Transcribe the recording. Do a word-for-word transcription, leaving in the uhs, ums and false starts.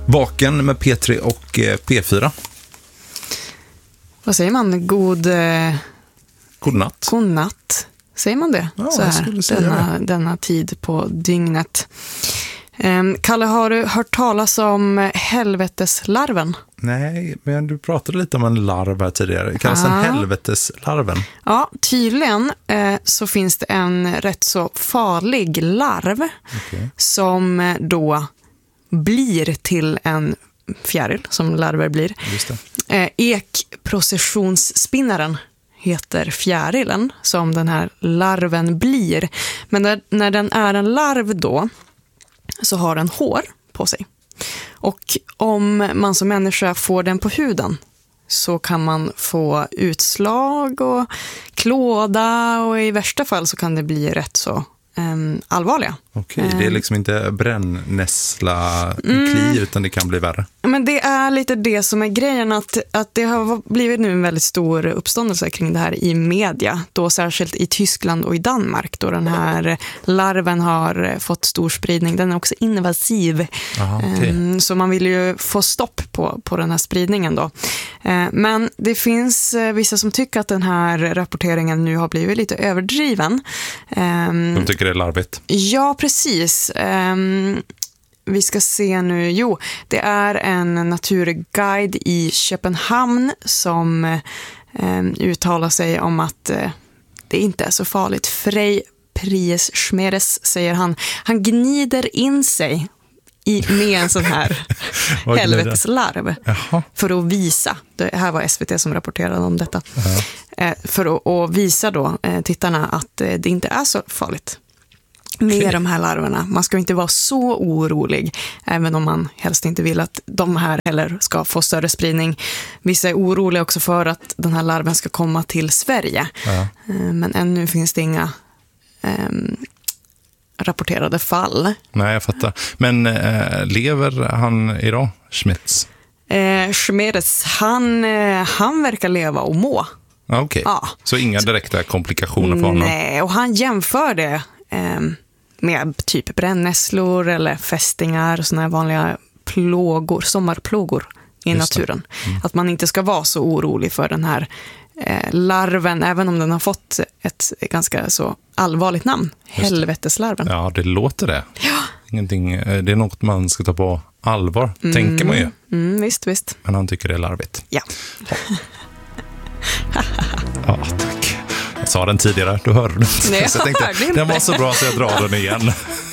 Vaken med P tre och P fyra. Vad säger man? God... Eh... God natt. God natt. Säger man det? Ja, så här, denna, denna tid på dygnet. Um, Kalle, har du hört talas om helveteslarven? Nej, men du pratade lite om en larv här tidigare. Det kallas ah. en helveteslarven. Ja, tydligen eh, så finns det en rätt så farlig larv okay. som då blir till en fjäril, som larver blir. Just det. Eh, ekprocessionsspinnaren heter fjärilen som den här larven blir. Men när, när den är en larv då så har den hår på sig. Och om man som människa får den på huden så kan man få utslag och klåda och i värsta fall så kan det bli rätt så um, allvarliga. Okej, okay, det är liksom inte brännässla mm. kli utan det kan bli värre. Men det är lite det som är grejen att, att det har blivit nu en väldigt stor uppståndelse kring det här i media. Då särskilt i Tyskland och i Danmark då den här larven har fått stor spridning. Den är också invasiv. Aha, okay. um, så man vill ju få stopp på, på den här spridningen då. Uh, men det finns uh, vissa som tycker att den här rapporteringen nu har blivit lite överdriven. Um, De tycker det är larvigt. Ja, precis. Um, vi ska se nu. Jo, det är en naturguide i Köpenhamn som um, uttalar sig om att uh, det inte är så farligt. Frej Pries Schmeres, säger han. Han gnider in sig i, med en sån här helveteslarv för att visa. Det här var S V T som rapporterade om detta. Uh-huh. Uh, för att, att visa då uh, tittarna att uh, det inte är så farligt. Med okay. de här larverna. Man ska inte vara så orolig, även om man helst inte vill att de här heller ska få större spridning. Vissa är oroliga också för att den här larven ska komma till Sverige. Ja. Men ännu finns det inga um, rapporterade fall. Nej, jag fattar. Men äh, lever han idag, Schmitz? Eh, Schmedes, han, eh, han verkar leva och må. Okej, okay. ja. Så inga direkta komplikationer för honom? Nej, och han jämför det eh, med typ brännässlor eller fästingar och såna här vanliga plågor, sommarplågor i Just naturen. Mm. Att man inte ska vara så orolig för den här eh, larven, även om den har fått ett ganska så allvarligt namn. Helveteslarven. Ja, det låter det. Ja. Ingenting, det är något man ska ta på allvar, mm. tänker man ju. Mm, visst, visst. Men han tycker det är larvigt. Ja. Ja, ja tack. Jag sa den tidigare, du hörde den. Nej, så jag tänkte, den var så bra så jag drar den igen.